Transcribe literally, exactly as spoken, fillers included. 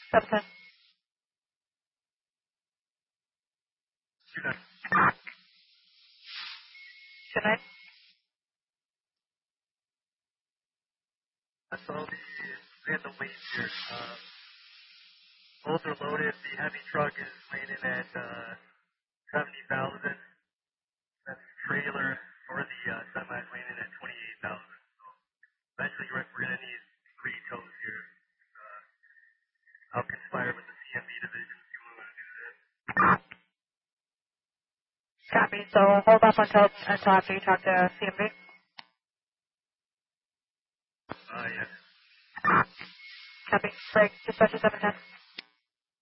seven ten. two nine. two nine. I saw the random weights here. Uh, both are loaded. The heavy truck is weighing in at uh, seventy thousand. That's the trailer or the uh, semi is weighing in at twenty-eight thousand. So eventually we're, we're going to need three tows here. Uh, I'll conspire with the C M B division if you want to do that. Copy. So hold off until, until after you talk to C M B. Uh, yes. Copy. Break. Dispatcher seven ten.